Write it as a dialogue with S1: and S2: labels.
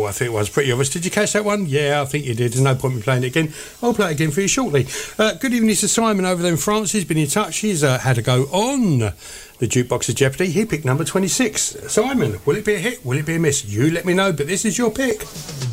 S1: I think it was pretty obvious. Did you catch that one? Yeah, I think you did. There's no point in playing it again. I'll play it again for you shortly. Good evening to Simon over there in France. He's been in touch. He's had a go on the Jukebox of Jeopardy. He picked number 26. Simon, will it be a hit? Will it be a miss? You let me know, but this is your pick.